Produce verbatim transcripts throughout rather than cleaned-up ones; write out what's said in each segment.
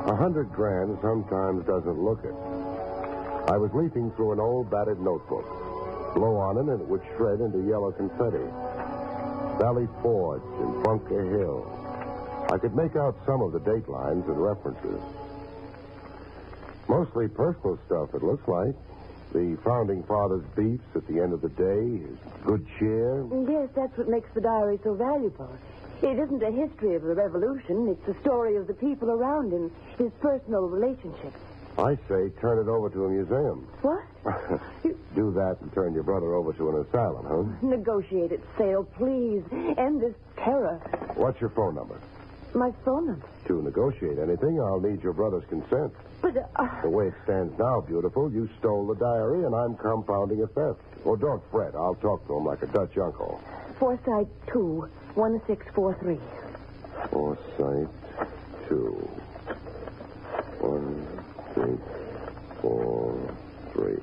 A hundred grand sometimes doesn't look it. I was leafing through an old battered notebook. Blow on it and it would shred into yellow confetti. Valley Forge and Bunker Hill. I could make out some of the date lines and references. Mostly personal stuff, it looks like. The Founding Fathers' beefs at the end of the day, his good cheer. Yes, that's what makes the diary so valuable. It isn't a history of the revolution. It's a story of the people around him, his personal relationships. I say turn it over to a museum. What? Do that and turn your brother over to an asylum, huh? Negotiate it, Sale, please. End this terror. What's your phone number? My phone number? To negotiate anything, I'll need your brother's consent. But, uh... The way it stands now, beautiful, you stole the diary and I'm compounding a theft. Oh, don't fret. I'll talk to him like a Dutch uncle. Forsyth two, one six four three. Forsyth two, one six four three.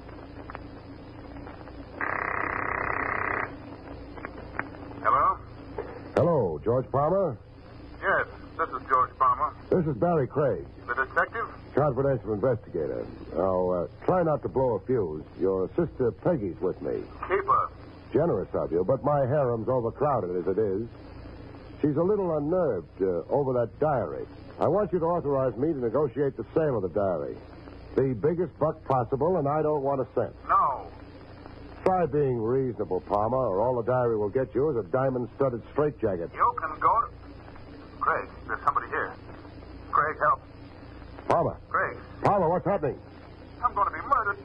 Hello? Hello, George Palmer? Yes, this is George Palmer. This is Barry Craig, The detective? confidential investigator. Now, uh, try not to blow a fuse. Your sister Peggy's with me. Keeper. Generous of you, but my harem's overcrowded as it is. She's a little unnerved uh, over that diary. I want you to authorize me to negotiate the sale of the diary. The biggest buck possible, and I don't want a cent. No. Try being reasonable, Palmer, or all the diary will get you is a diamond-studded straitjacket. You can go to... Craig, there's somebody here. Craig, help. Palmer. Craig, Palmer, what's happening? I'm going to be murdered.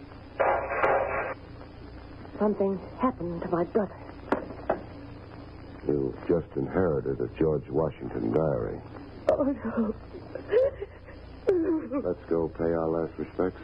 Something happened to my brother. You just inherited a George Washington diary. Oh, no. Let's go pay our last respects.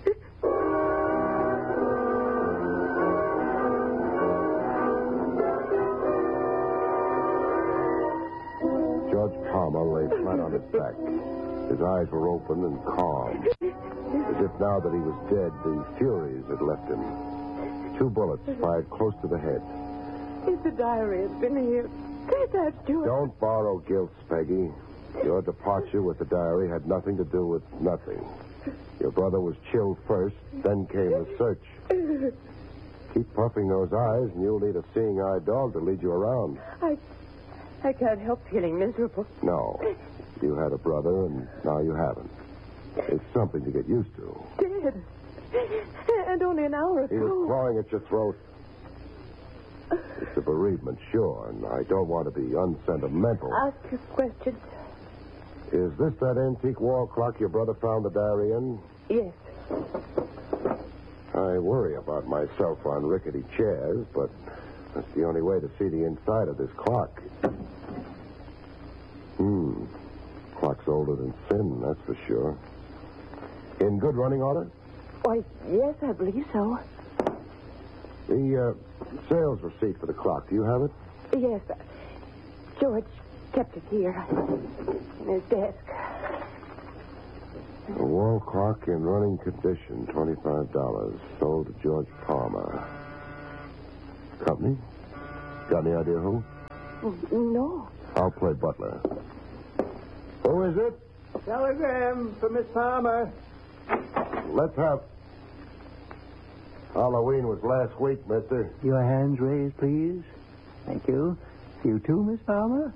George Palmer lay flat on his back. His eyes were open and calm. As if now that he was dead, the Furies had left him. Two bullets fired close to the head. If the diary had been here, that's George. Don't borrow guilt, Peggy. Your departure with the diary had nothing to do with nothing. Your brother was chilled first, then came the search. Keep puffing those eyes, and you'll need a seeing-eye dog to lead you around. I... I can't help feeling miserable. No. You had a brother, and now you haven't. It's something to get used to. Dead. And only an hour ago. He was clawing at your throat. It's a bereavement, sure, and I don't want to be unsentimental. Ask your questions. Is this that antique wall clock your brother found the diary in? Yes. I worry about myself on rickety chairs, but that's the only way to see the inside of this clock. Hmm. Clock's older than sin, that's for sure. In good running order? Why, yes, I believe so. The uh, sales receipt for the clock, do you have it? Yes. George kept it here in his desk. A wall clock in running condition, twenty-five dollars. Sold to George Palmer. Company? Got any idea who? No. I'll play butler. Who is it? Telegram for Miss Palmer. Let's have... Halloween was last week, mister. Your hands raised, please. Thank you. You too, Miss Palmer?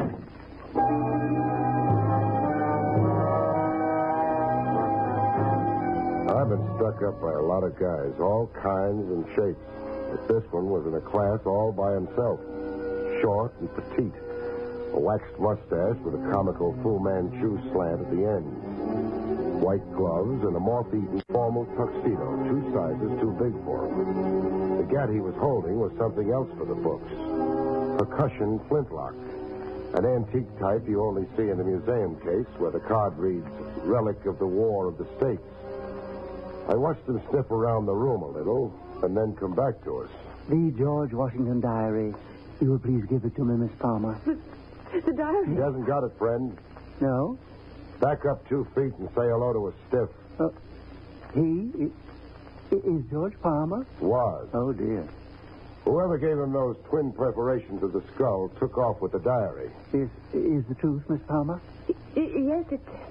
I've been stuck up by a lot of guys, all kinds and shapes. But this one was in a class all by himself. Short and petite. A waxed mustache with a comical Fu Manchu slant at the end. White gloves and a moth-eaten formal tuxedo, two sizes too big for him. The gat he was holding was something else for the books. Percussion flintlock. An antique type you only see in the museum case where the card reads, Relic of the War of the States. I watched him sniff around the room a little and then come back to us. The George Washington diary. You will please give it to me, Miss Palmer. The, the diary? He hasn't got it, friend. No? Back up two feet and say hello to a stiff. Uh, he is, is George Palmer? Was. Oh, dear. Whoever gave him those twin perforations of the skull took off with the diary. Is is the truth, Miss Palmer? Y- yes, it,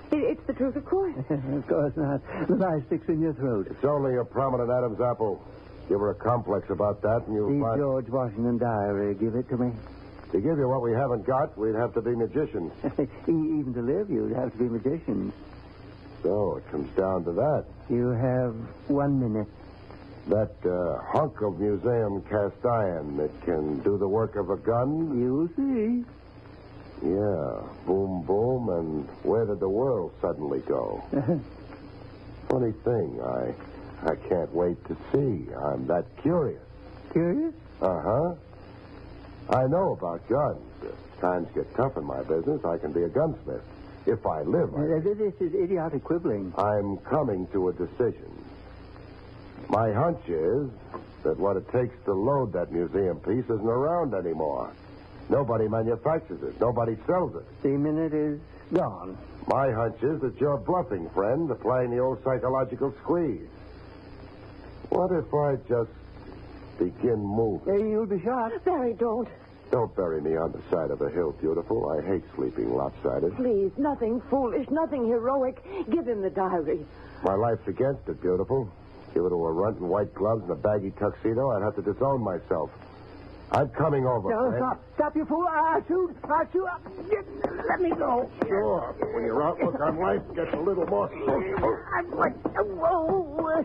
It, it's the truth, of course. Of course not. The lie sticks in your throat. It's only a prominent Adam's apple. Give her a complex about that, and you'll The find... George Washington diary. Give it to me. To give you what we haven't got, we'd have to be magicians. Even to live, you'd have to be magicians. So it comes down to that. You have one minute. That uh, hunk of museum cast iron that can do the work of a gun? You'll see. Yeah. Boom, boom, and where did the world suddenly go? Funny thing, I I can't wait to see. I'm that curious. Curious? Uh-huh. I know about guns. If times get tough in my business, I can be a gunsmith. If I live, I... Uh, this is idiotic quibbling. I'm coming to a decision. My hunch is that what it takes to load that museum piece isn't around anymore. Nobody manufactures it. Nobody sells it. The minute is gone. My hunch is that you're bluffing, friend, playing the old psychological squeeze. What if I just begin moving? Hey, you'll be shot. Barry, don't. Don't bury me on the side of a hill, beautiful. I hate sleeping lopsided. Please, nothing foolish, nothing heroic. Give him the diary. My life's against it, beautiful. Give it to a runt in white gloves and a baggy tuxedo, I'd have to disown myself. I'm coming over. No, friend. stop. Stop, you fool. I'll shoot. I'll shoot. Let me go. Sure. When your outlook on life gets a little more social. I'm going. Whoa.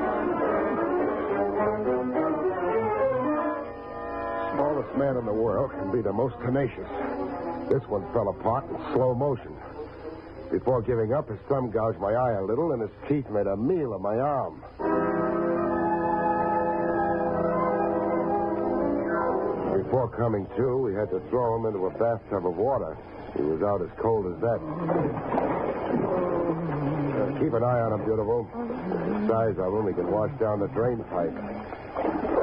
Smallest man in the world can be the most tenacious. This one fell apart in slow motion. Before giving up, his thumb gouged my eye a little, and his teeth made a meal of my arm. Before coming to, we had to throw him into a bathtub of water. He was out as cold as that. Uh, keep an eye on him, beautiful. The size of him, he can wash down the drain pipe.